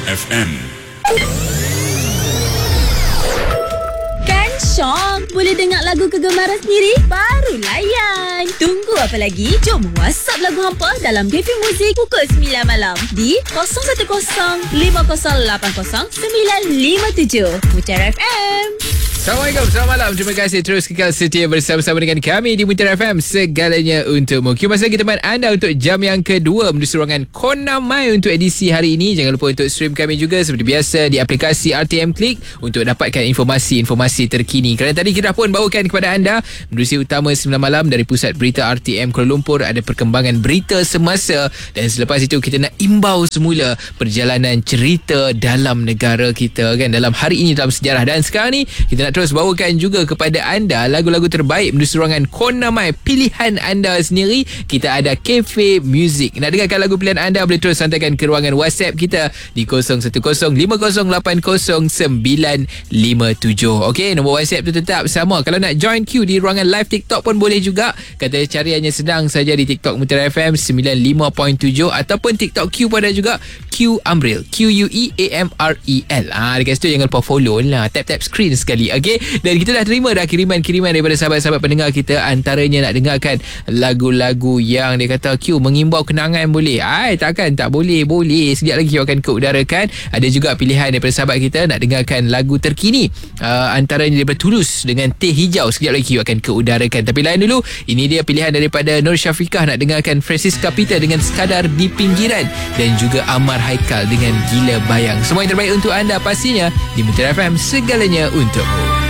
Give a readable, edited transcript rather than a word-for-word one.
FM. Kan syok, boleh dengar lagu kegemaran sendiri? Baru layan. Tunggu apa lagi? Jom WhatsApp lagu hampa dalam Cafe Muzik pukul 9 malam di 010 5080 957 Mutiara FM. Assalamualaikum, selamat malam. Terima kasih terus kekal setia bersama-sama dengan kami di Mutiara FM, segalanya untukmu. Kini masa kita teman anda untuk jam yang kedua menuju ruangan Kona Mai untuk edisi hari ini. Jangan lupa untuk stream kami juga seperti biasa di aplikasi RTM Click untuk dapatkan informasi-informasi terkini. Kerana tadi kita pun bawakan kepada anda menerusi utama 9 malam dari Pusat Berita RTM Kuala Lumpur, ada perkembangan berita semasa, dan selepas itu kita nak imbau semula perjalanan cerita dalam negara kita kan, dalam hari ini dalam sejarah. Dan sekarang ni kita nak terus bawakan juga kepada anda lagu-lagu terbaik menuju ruangan Kona Mai, pilihan anda sendiri. Kita ada Cafe Music. Nak dengarkan lagu pilihan anda, boleh terus hantarkan ke ruangan WhatsApp kita di 0105080957. Okey, nombor WhatsApp tu tetap sama. Kalau nak join queue di ruangan live TikTok pun boleh juga. Kata cariannya senang saja di TikTok Mutiara FM 95.7 ataupun TikTok Q pun ada juga, Q Amril, QUEAMREL. Dekat situ jangan lupa follow lah, tap screen sekali. Okey, dan kita dah terima dah kiriman daripada sahabat-sahabat pendengar kita. Antaranya nak dengarkan lagu-lagu yang dia kata Q mengimbau kenangan boleh? Tak boleh. Sekejap lagi Q akan keudarakan. Ada juga pilihan daripada sahabat kita nak dengarkan lagu terkini, antaranya daripada Tulus dengan Teh Hijau. Sekejap lagi Q akan keudarakan. Tapi lain dulu, ini dia pilihan daripada Nur Syafiqah, nak dengarkan Francisca Peter dengan Sekadar di Pinggiran, dan juga Amar Haikal dengan Gila Bayang. Semua yang terbaik untuk anda pastinya di Mutiara FM, segalanya untukmu.